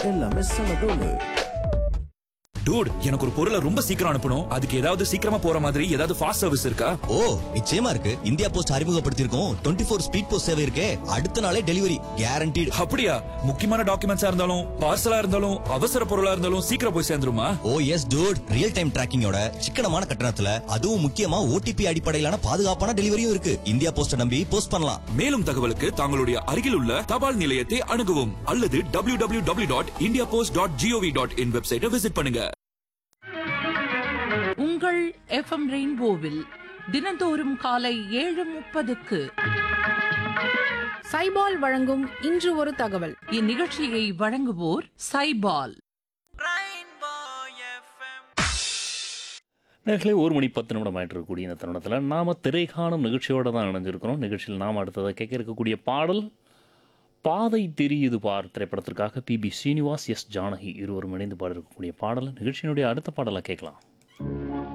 எல்லாமே செம. டூட், எனக்கு ஒரு பொருளை ரொம்ப சீக்கிரம் அனுப்பணும். அதுக்கு ஏதாவது சீக்கிரமா போற மாதிரி ஏதாவது ஃபாஸ்ட் சர்வீஸ் இருக்கா? ஓ, நிச்சயமா இருக்கு. இந்தியா போஸ்ட் அறிமுகப்படுத்தியிருக்கோம் 24 ஸ்பீட் போஸ்ட் சேவை இருக்கே. அடுத்த நாளே டெலிவரி கேரண்டீடு. அப்படியா? முக்கியமான டாக்குமெண்ட்ஸா இருந்தாலும் பார்சலா இருந்தாலும் அவசர பொருளா இருந்தாலும் சீக்கிரம் போய் சேர்ந்துருமா? ஓ எஸ் டூட், ரியல் டைம் டிராக்கிங்கோட சிக்கனமான கட்டணத்துல, அதுவும் முக்கியமா ஓடிபி அடிப்படையிலான பாதுகாப்பான டெலிவரியும் இருக்கு. இந்தியா போஸ்ட நம்பி போஸ்ட் பண்ணலாம். மேலும் தகவலுக்கு தங்களுடைய அருகில் உள்ள தபால் நிலையத்தை அணுகவும் அல்லது www.indiapost.gov.in வெப்சைட்டை விசிட் பண்ணுங்க. உங்கள் எஃப்எம் ரெயின்போவில் தினந்தோறும் காலை 7:30க்கு சைபால் வழங்கும் இன்று ஒரு தகவல். இந்நிகழ்ச்சியை வழங்குவோர் சைபால். நேரத்திலே 1:10 ஆயிட்டு இருக்கக்கூடிய இந்த தருணத்தில் நாம் திரைக்காணும் நிகழ்ச்சியோடு தான் இணைஞ்சிருக்கிறோம். நிகழ்ச்சியில் நாம் அடுத்ததை கேட்க இருக்கக்கூடிய பாடல் பாதை தெரியுது பார் திரைப்படத்திற்காக PB ஸ்ரீனிவாஸ், எஸ் ஜானகி இருவரும் இணைந்து பாட இருக்கக்கூடிய பாடல். நிகழ்ச்சியினுடைய அடுத்த பாடலை கேட்கலாம்.